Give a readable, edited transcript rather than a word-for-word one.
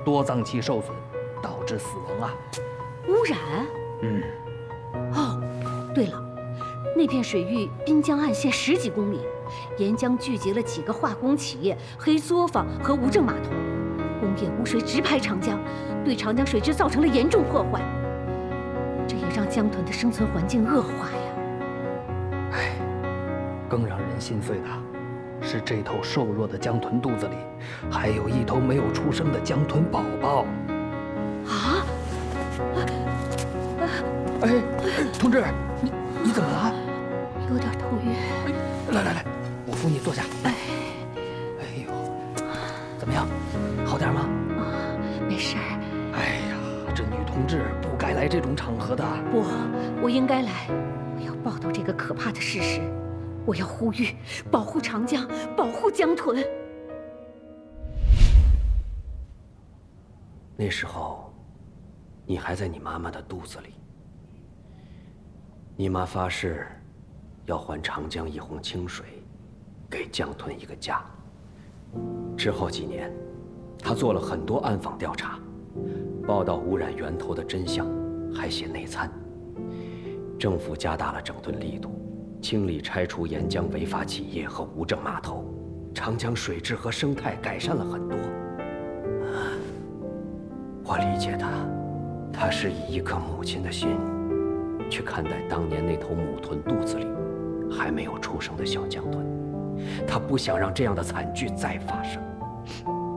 多脏器受损，导致死亡啊。 污染？哦，对了，那片水域滨江岸线10几公里，沿江聚集了几个化工企业、黑作坊和无证码头，工业污水直排长江，对长江水质造成了严重破坏。这也让江豚的生存环境恶化呀。 唉，更让人心碎的是，这头瘦弱的江豚肚子里还有一头没有出生的江豚宝宝。 啊！ 哎，同志，你怎么了？ 有点头晕。 来，我扶你坐下。哎呦，怎么样？好点吗？ 啊，没事儿。 哎呀，这女同志不该来这种场合的。 不，我应该来。我要报道这个可怕的事实。我要呼吁，保护长江，保护江豚。 那时候，你还在你妈妈的肚子里。你妈发誓，要还长江一泓清水，给江豚一个家。之后几年，她做了很多暗访调查，报道污染源头的真相，还写内参。政府加大了整顿力度，清理拆除沿江违法企业和无证码头，长江水质和生态改善了很多。我理解她是以一颗母亲的心去看待当年那头母豚肚子里还没有出生的小江豚，她不想让这样的惨剧再发生。